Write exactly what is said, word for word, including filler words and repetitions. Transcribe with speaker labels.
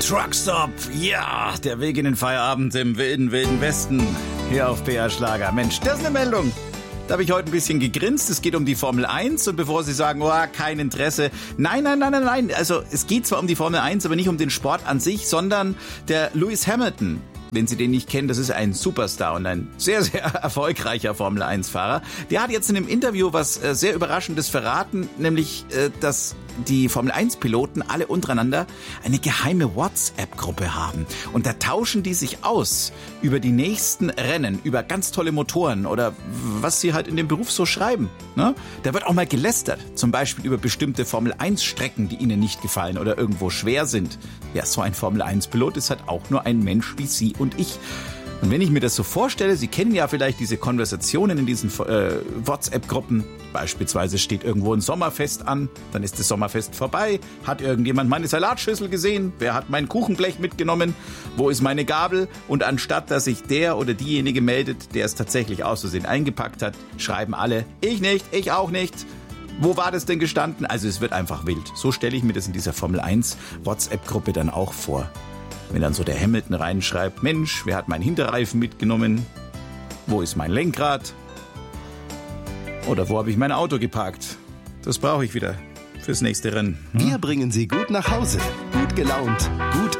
Speaker 1: Truckstop. Ja, der Weg in den Feierabend im wilden, wilden Westen. Hier auf B R Schlager. Mensch, das ist eine Meldung. Da habe ich heute ein bisschen gegrinst. Es geht um die Formel eins. Und bevor Sie sagen, oh, kein Interesse. Nein, nein, nein, nein, nein. Also es geht zwar um die Formel eins, aber nicht um den Sport an sich, sondern der Lewis Hamilton. Wenn Sie den nicht kennen, das ist ein Superstar und ein sehr, sehr erfolgreicher Formel eins Fahrer. Der hat jetzt in einem Interview was sehr Überraschendes verraten, nämlich, dass die Formel eins Piloten alle untereinander eine geheime WhatsApp-Gruppe haben. Und da tauschen die sich aus über die nächsten Rennen, über ganz tolle Motoren oder was sie halt in dem Beruf so schreiben. Ne? Da wird auch mal gelästert, zum Beispiel über bestimmte Formel eins Strecken, die ihnen nicht gefallen oder irgendwo schwer sind. Ja, so ein Formel eins Pilot ist halt auch nur ein Mensch wie Sie und ich. Und wenn ich mir das so vorstelle, Sie kennen ja vielleicht diese Konversationen in diesen äh, WhatsApp-Gruppen. Beispielsweise steht irgendwo ein Sommerfest an, dann ist das Sommerfest vorbei. Hat irgendjemand meine Salatschüssel gesehen? Wer hat mein Kuchenblech mitgenommen? Wo ist meine Gabel? Und anstatt, dass sich der oder diejenige meldet, der es tatsächlich aus Versehen eingepackt hat, schreiben alle, ich nicht, ich auch nicht. Wo war das denn gestanden? Also es wird einfach wild. So stelle ich mir das in dieser Formel eins WhatsApp-Gruppe dann auch vor. Wenn dann so der Hamilton reinschreibt, Mensch, wer hat meinen Hinterreifen mitgenommen? Wo ist mein Lenkrad? Oder wo habe ich mein Auto geparkt? Das brauche ich wieder fürs nächste Rennen.
Speaker 2: Wir bringen Sie gut nach Hause. Gut gelaunt, gut